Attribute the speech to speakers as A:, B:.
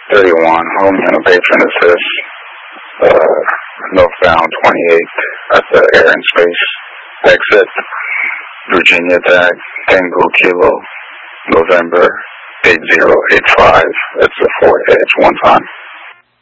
A: 31, home unit patron assist, northbound 28 at the Air and Space exit, Virginia tag, Tango Kilo, November 8085. That's the 4 edge one time.